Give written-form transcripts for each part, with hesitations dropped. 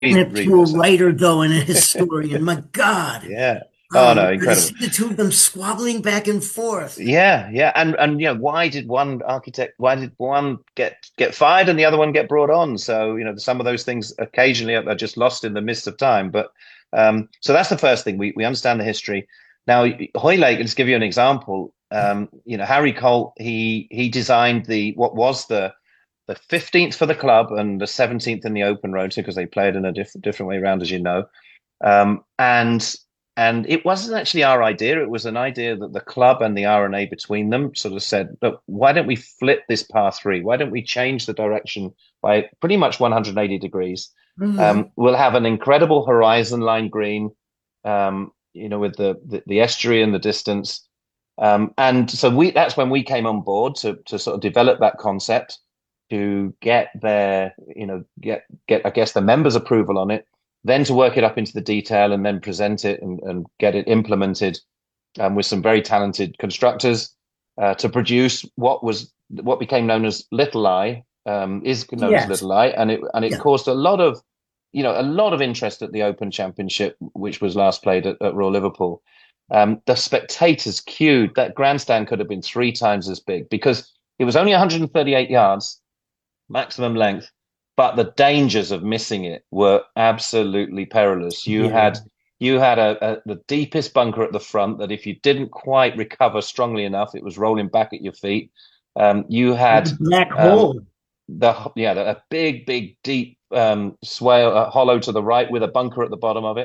read To a this up. writer, though, and a historian. My God. Yeah. Oh no, To incredible. see the two of them squabbling back and forth. Yeah, yeah, and why did one get fired and the other one get brought on? So some of those things occasionally are just lost in the mist of time. But so that's the first thing, we understand the history. Now, Hoylake, let's give you an example. Harry Colt, he designed the what was the 15th for the club and the 17th in the open road because they played in a different way around, as you know. Um, and and it wasn't actually our idea. It was an idea that the club and the R&A between them sort of said, look, why don't we flip this par three? Why don't we change the direction by pretty much 180 degrees? Hmm. We'll have an incredible horizon line green, with the estuary and the distance. And so that's when we came on board to sort of develop that concept, to get their, get I guess the members' approval on it, then to work it up into the detail and then present it and get it implemented, with some very talented constructors, to produce what became known as Little Eye, is known as Yes. Little Eye, and it Yeah. caused a lot of interest at the Open Championship, which was last played at Royal Liverpool. The spectators queued. That grandstand could have been three times as big because it was only 138 yards maximum length, but the dangers of missing it were absolutely perilous. You Yeah. had you had the deepest bunker at the front that if you didn't quite recover strongly enough, it was rolling back at your feet. You The had black um, hole. a big deep swale, hollow to the right with a bunker at the bottom of it.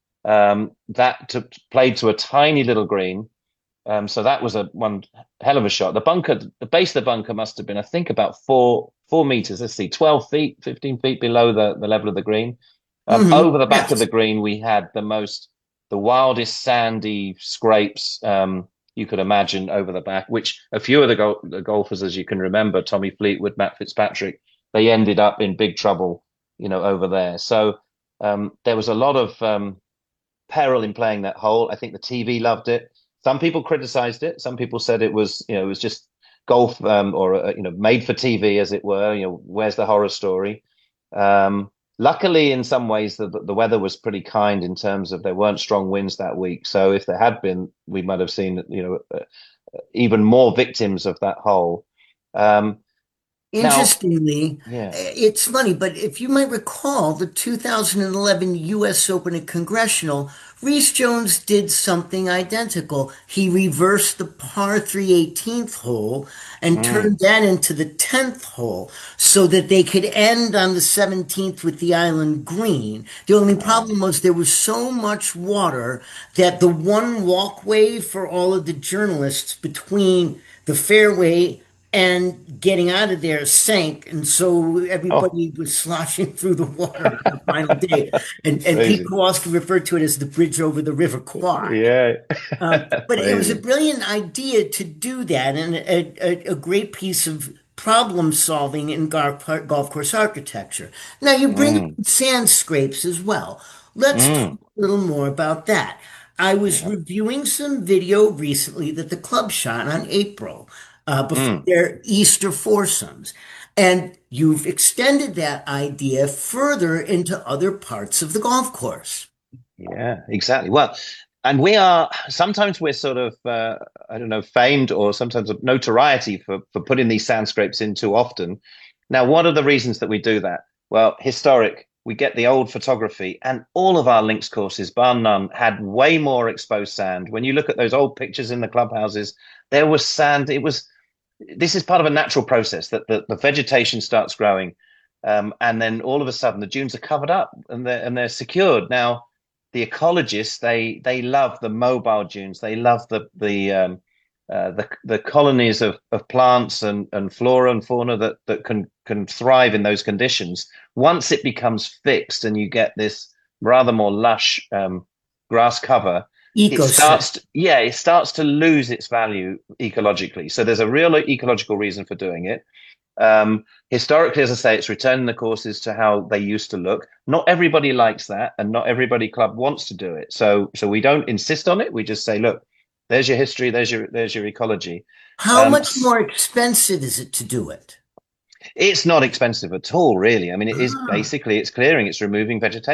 Played to a tiny little green. So that was a one hell of a shot. The base of the bunker must have been, I think, about 4 meters. Let's see, 12 feet, 15 feet below the level of the green. Over the back of the Yes. green, we had the wildest sandy scrapes you could imagine over the back, which a few of the golfers, as you can remember, Tommy Fleetwood, Matt Fitzpatrick, they ended up in big trouble, over there. So there was a lot of peril in playing that hole. I think the TV loved it. Some people criticized it. Some people said it was just golf, or made for TV, as it were. Where's the horror story? Luckily, in some ways, the weather was pretty kind in terms of there weren't strong winds that week. So if there had been, we might have seen even more victims of that hole. Um, now, Interestingly, yeah. it's funny, but if you might recall the 2011 US Open at Congressional, Reese Jones did something identical. He reversed the par 3 18th hole and Mm. turned that into the 10th hole so that they could end on the 17th with the island green. The only problem was there was so much water that the one walkway for all of the journalists between the fairway and getting out of there sank, and so Oh, everybody was sloshing through the water on the final day. And Pete crazy. Kowalski referred to it as the bridge over the River Quad. Yeah. But it was a Amazing. brilliant idea to do that, and a great piece of problem solving in golf course architecture. Now you bring Mm. up sand scrapes as well. Let's talk Mm. a little more about that. I was Yeah. reviewing some video recently that the club shot on April, before Mm. their Easter foursomes. And you've extended that idea further into other parts of the golf course. Yeah, exactly. Well, and sometimes we're sort of, I don't know, famed or sometimes of notoriety for putting these sand scrapes in too often. Now, what are the reasons that we do that? Well, historic. We get the old photography, and all of our links courses, bar none, had way more exposed sand. When you look at those old pictures in the clubhouses, there was sand. This is part of a natural process that the vegetation starts growing, and then all of a sudden the dunes are covered up and they're secured. Now, the ecologists, they love the mobile dunes. They love the colonies of plants and flora and fauna that can thrive in those conditions. Once it becomes fixed and you get this rather more lush grass cover, Ecosystem. it starts to lose its value ecologically. So there's a real ecological reason for doing it. Historically, as I say, it's returning the courses to how they used to look. Not everybody likes that, and not everybody club wants to do it. So we don't insist on it. We just say, look, there's your history, there's your ecology. How Um, much more expensive is it to do it? It's not expensive at all, really. I mean, it is Ah. basically it's clearing, it's removing vegetation.